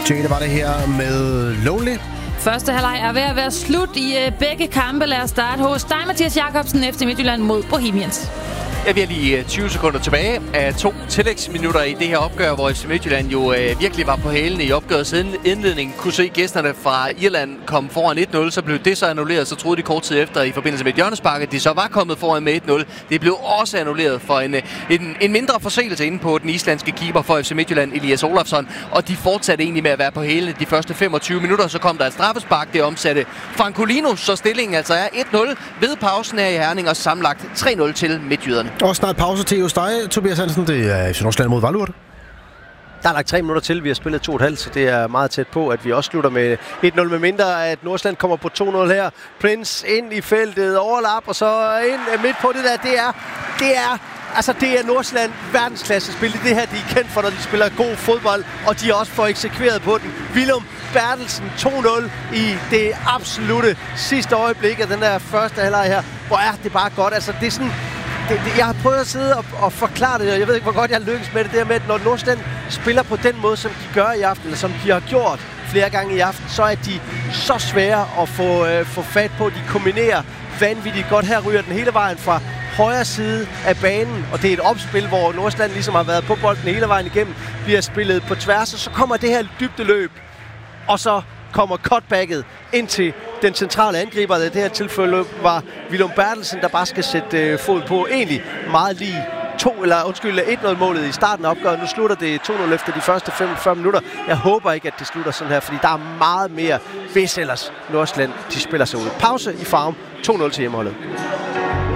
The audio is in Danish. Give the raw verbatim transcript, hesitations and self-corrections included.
Det var det her med Lonely. Første halvleg er ved at være slut i begge kampe. Lad os starte hos dig, Mathias Jakobsen, F C Midtjylland mod Bohemians. Ja, vi er lige tyve sekunder tilbage af to tillægsminutter i det her opgør, hvor F C Midtjylland jo øh, virkelig var på hælene i opgøret siden indledningen. Kunne se gæsterne fra Irland komme foran et nul, så blev det så annulleret. Så troede de kort tid efter i forbindelse med et hjørnespark, at de så var kommet foran med et nul. Det blev også annulleret for en, en, en mindre forseelse inde på den islandske keeper for F C Midtjylland, Elias Olafsson. Og de fortsatte egentlig med at være på hælene de første femogtyve minutter. Så kom der et straffespark, det omsatte Francolino, så stillingen altså er et nul ved pausen her i Herning og sammenlagt tre nul til midtjyderne. Og snart pause til hos dig, Tobias Hansen. Det er F C Nordsjælland mod Vejle. Der er lagt tre minutter til. Vi har spillet to og et halvt, så det er meget tæt på, at vi også slutter med et nul, med mindre at Nordsjælland kommer på to nul her. Prince ind i feltet, overlap, og så ind midt på det der. Det er, det er, altså det er Nordsjælland verdensklasse spil. Det er det her, de er kendt for, når de spiller god fodbold, og de også får eksekveret på den. Willum Bertelsen to nul i det absolutte sidste øjeblik af den der første halvleg her. Hvor er det bare godt. Altså det er sådan... Det, det, jeg har prøvet at sidde og, og forklare det, og jeg ved ikke, hvor godt jeg lykkes med det der med, at når Nordsjælland spiller på den måde, som de gør i aften, eller som de har gjort flere gange i aften, så er de så svære at få, øh, få fat på. De kombinerer vanvittigt godt. Her ryger den hele vejen fra højre side af banen, og det er et opspil, hvor Nordsjælland ligesom har været på bolden hele vejen igennem, bliver spillet på tværs, og så kommer det her dybdeløb, og så kommer cutbacket ind til den centrale angriber. I det her tilfælde var Willum Bertelsen, der bare skal sætte øh, fod på. Egentlig meget lige to, eller undskyld, et nul målet i starten af opgøret. Nu slutter det to nul efter de første femogfyrre minutter. Jeg håber ikke, at det slutter sådan her, fordi der er meget mere, hvis ellers Nordsjælland de spiller sig ud. Pause i Farum. to nul til hjemmeholdet.